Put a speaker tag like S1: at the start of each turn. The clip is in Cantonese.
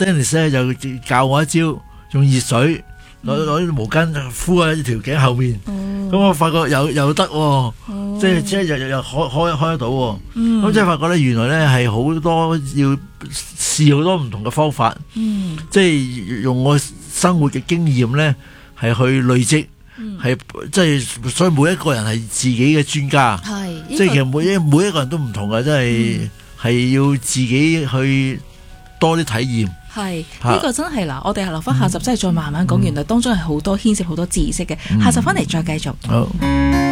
S1: Dennis 咧就教我一招，用熱水攞啲毛巾敷喺條頸後面，咁我發覺又得喎，即係又開得到喎。咁即係發覺咧，原來咧係好多要試好多唔同嘅方法，即係用我生活嘅經驗咧係去累積。係即係，所以每一個人係自己嘅專家，即係其實每一個人都唔同嘅，真係要自己去多啲體驗。
S2: 係呢個真係嗱，我哋留翻下集真係再慢慢講，原來當中係好多牽涉好多知識嘅。下集翻嚟再繼續。
S1: 好。